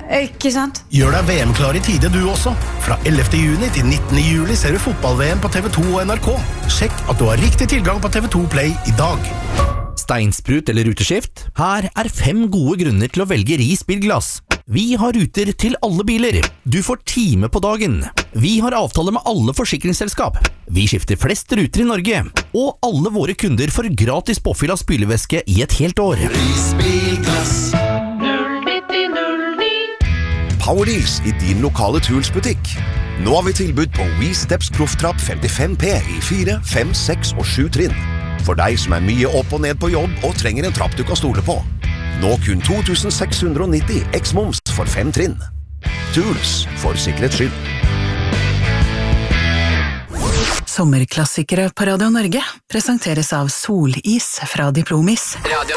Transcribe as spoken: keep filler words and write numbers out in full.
Ikke sant? Gjør deg V M-klar i tide du også. Fra ellevte juni til nittende juli ser du fotball-V M på T V to og N R K. Sjekk at du har riktig tilgang på T V to Play i dag. Steinsprut eller ruteskift? Her er fem gode grunner til å velge Ris bilglass. Vi har ruter til alle biler. Du får time på dagen. Vi har avtale med alle forsikringsselskap. Vi skifter flest ruter i Norge. Og alle våre kunder får gratis påfyll av spylevæske i et helt år. Ris bilglass. Power Deals i din lokale Tools-butikk. Nå har vi tilbud på WeSteps Profftrapp femtifem P i fire, fem, seks og sju trinn. For deg som er mye opp og ned på jobb og trenger en trapp du kan stole på. Nå kun to tusen seks hundre nitti eks-moms for fem trinn. Tools for sikkerhets skyld. Sommerklassikere på Radio Norge presenteres av Solis fra Diplomis.